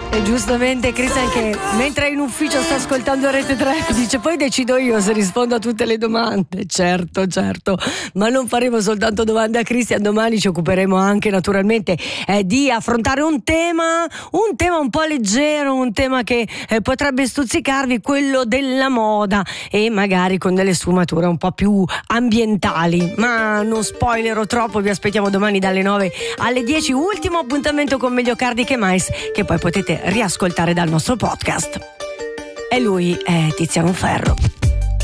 E giustamente Cristian, che mentre è in ufficio sta ascoltando Rete 3, dice poi decido io se rispondo a tutte le domande. Certo, ma non faremo soltanto domande a Cristian, domani ci occuperemo anche naturalmente di affrontare un tema un po' leggero, un tema che potrebbe stuzzicarvi, quello della moda, e magari con delle sfumature un po' più ambientali, ma non spoilerò troppo. Vi aspettiamo domani dalle 9 alle 10, ultimo appuntamento con Meglio Cardi che Mais, che poi potete riascoltare dal nostro podcast. E lui è Tiziano Ferro.